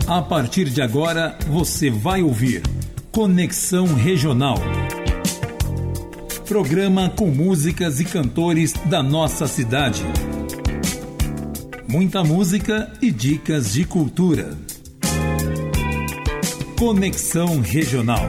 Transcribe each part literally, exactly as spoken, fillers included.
A partir de agora, você vai ouvir Conexão Regional. Programa com músicas e cantores da nossa cidade. Muita música e dicas de cultura. Conexão Regional.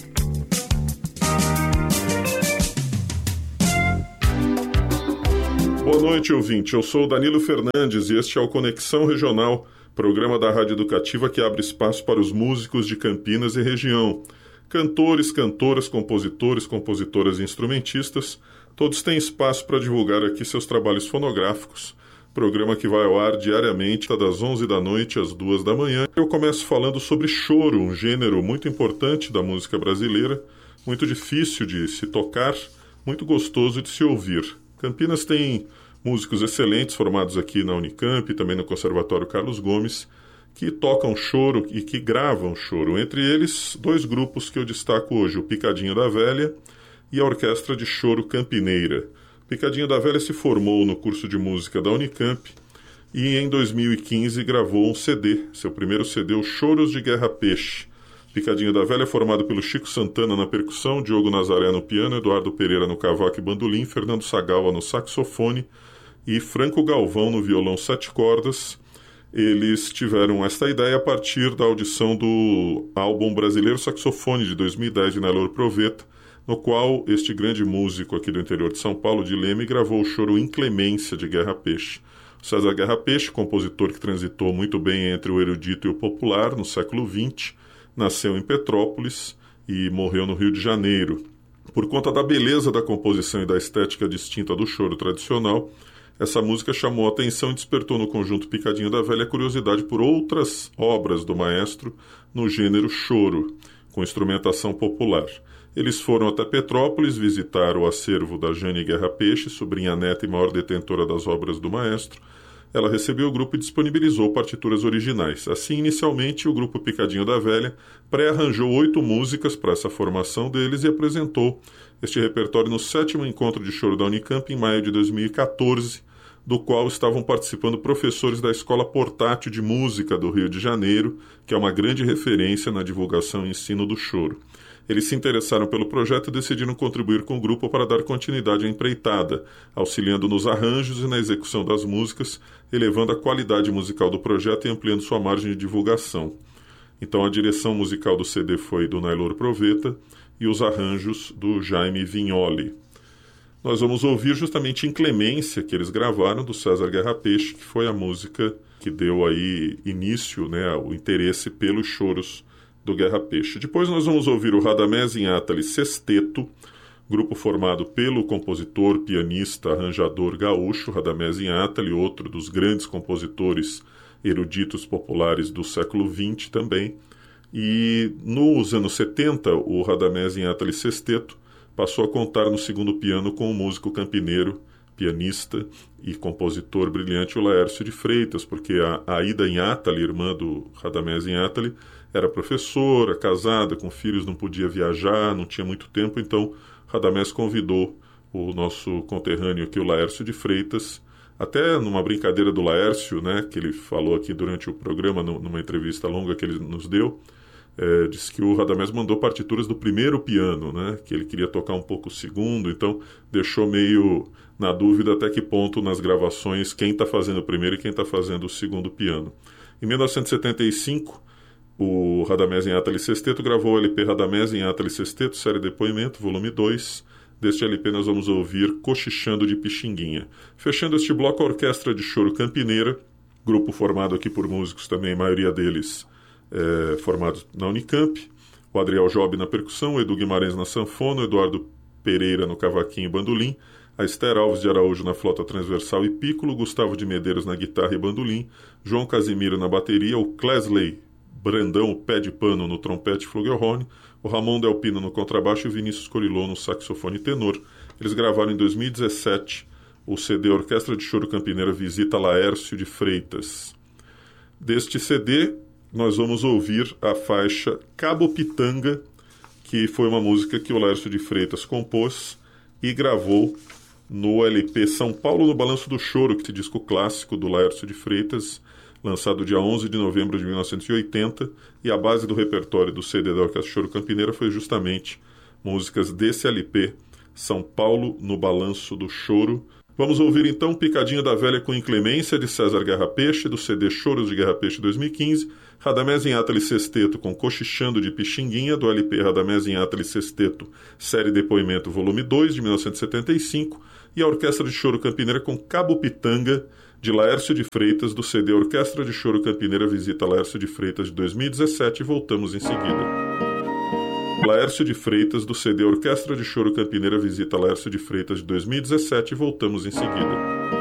Boa noite, ouvinte. Eu sou o Danilo Fernandes e este é o Conexão Regional, programa da Rádio Educativa que abre espaço para os músicos de Campinas e região. Cantores, cantoras, compositores, compositoras e instrumentistas, todos têm espaço para divulgar aqui seus trabalhos fonográficos. Programa que vai ao ar diariamente, das onze da noite às duas da manhã. Eu começo falando sobre choro, um gênero muito importante da música brasileira, muito difícil de se tocar, muito gostoso de se ouvir. Campinas tem músicos excelentes formados aqui na Unicamp e também no Conservatório Carlos Gomes, que tocam choro e que gravam choro. Entre eles, dois grupos que eu destaco hoje, o Picadinho da Velha e a Orquestra de Choro Campineira. Picadinho da Velha se formou no curso de música da Unicamp e em dois mil e quinze gravou um C D, seu primeiro C D, o Choros de Guerra Peixe. Picadinho da Velha é formado pelo Chico Santana na percussão, Diogo Nazaré no piano, Eduardo Pereira no cavaco e bandolim, Fernando Sagawa no saxofone e Franco Galvão no violão sete cordas. Eles tiveram esta ideia a partir da audição do álbum Brasileiro Saxofone de dois mil e dez de Naylor Proveta, no qual este grande músico aqui do interior de São Paulo, de Leme, gravou o choro Inclemência de Guerra Peixe. César Guerra Peixe, compositor que transitou muito bem entre o erudito e o popular no século vinte, nasceu em Petrópolis e morreu no Rio de Janeiro. Por conta da beleza da composição e da estética distinta do choro tradicional, essa música chamou a atenção e despertou no conjunto Picadinho da Velha a curiosidade por outras obras do maestro no gênero choro, com instrumentação popular. Eles foram até Petrópolis visitar o acervo da Jane Guerra Peixe, sobrinha neta e maior detentora das obras do maestro. Ela recebeu o grupo e disponibilizou partituras originais. Assim, inicialmente, o grupo Picadinho da Velha pré-arranjou oito músicas para essa formação deles e apresentou este repertório no sétimo encontro de choro da Unicamp em maio de dois mil e quatorze, do qual estavam participando professores da Escola Portátil de Música do Rio de Janeiro, que é uma grande referência na divulgação e ensino do choro. Eles se interessaram pelo projeto e decidiram contribuir com o grupo para dar continuidade à empreitada, auxiliando nos arranjos e na execução das músicas, elevando a qualidade musical do projeto e ampliando sua margem de divulgação. Então a direção musical do C D foi do Naylor Proveta e os arranjos do Jaime Vignoli. Nós vamos ouvir justamente Inclemência, que eles gravaram, do César Guerra Peixe, que foi a música que deu aí início, né, ao interesse pelos choros do Guerra Peixe. Depois nós vamos ouvir o Radamés Inátali Sesteto, grupo formado pelo compositor, pianista, arranjador gaúcho Radamés Inátali, outro dos grandes compositores eruditos populares do século vinte também. E nos anos setenta, o Radamés Inátali Sesteto passou a contar no segundo piano com o músico campineiro, pianista e compositor brilhante, o Laércio de Freitas, porque a Aida Inátali, irmã do Radamés Inátali, era professora, casada, com filhos, não podia viajar, não tinha muito tempo, então Radamés convidou o nosso conterrâneo aqui, o Laércio de Freitas, até numa brincadeira do Laércio, né, que ele falou aqui durante o programa, numa entrevista longa que ele nos deu, é, disse que o Radamés mandou partituras do primeiro piano, né, que ele queria tocar um pouco o segundo, então deixou meio na dúvida até que ponto nas gravações quem está fazendo o primeiro e quem está fazendo o segundo piano. Em mil novecentos e setenta e cinco, o Radamés Inátali Sesteto gravou o L P Radamés Inátali Sesteto, série Depoimento, volume dois. Deste L P nós vamos ouvir Cochichando de Pixinguinha. Fechando este bloco, a Orquestra de Choro Campineira, grupo formado aqui por músicos também, a maioria deles é, formados na Unicamp. O Adriel Job na percussão, o Edu Guimarães na sanfona, o Eduardo Pereira no cavaquinho e bandolim, a Esther Alves de Araújo na flauta transversal e pícolo, Gustavo de Medeiros na guitarra e bandolim, João Casimiro na bateria, o Clesley Brandão, o pé de pano no trompete e flugelhorn, o Ramon Del Pino no contrabaixo e o Vinícius Corilô no saxofone tenor. Eles gravaram em dois mil e dezessete o C D Orquestra de Choro Campineira Visita Laércio de Freitas. Deste C D, nós vamos ouvir a faixa Cabo Pitanga, que foi uma música que o Laércio de Freitas compôs e gravou no L P São Paulo no Balanço do Choro, que é disco clássico do Laércio de Freitas, lançado dia onze de novembro de mil novecentos e oitenta, e a base do repertório do C D da Orquestra Choro Campineira foi justamente músicas desse L P, São Paulo no Balanço do Choro. Vamos ouvir então Picadinha da Velha com Inclemência, de César Guerra Peixe, do C D Choros de Guerra Peixe dois mil e quinze, Radamés em Atali Sexteto com Cochichando de Pixinguinha, do L P Radamés em Atali Sexteto, série Depoimento volume dois, de mil novecentos e setenta e cinco, e a Orquestra de Choro Campineira com Cabo Pitanga, de Laércio de Freitas, do C D Orquestra de Choro Campineira Visita Laércio de Freitas de dois mil e dezessete, e voltamos em seguida. Laércio de Freitas, do C D Orquestra de Choro Campineira Visita Laércio de Freitas de dois mil e dezessete, e voltamos em seguida.